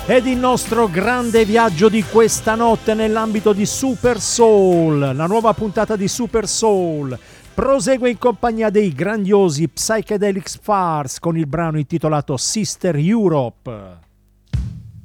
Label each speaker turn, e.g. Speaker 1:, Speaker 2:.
Speaker 1: ed il nostro grande viaggio di questa notte nell'ambito di Super Soul, la nuova puntata di Super Soul, prosegue in compagnia dei grandiosi Psychedelic Fars con il brano intitolato Sister Europe.